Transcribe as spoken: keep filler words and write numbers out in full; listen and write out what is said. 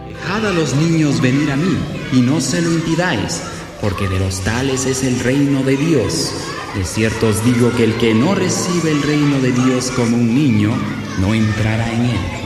Dejad a los niños venir a mí, y no se lo impidáis, porque de los tales es el reino de Dios. De cierto os digo que el que no recibe el reino de Dios como un niño, no entrará en él.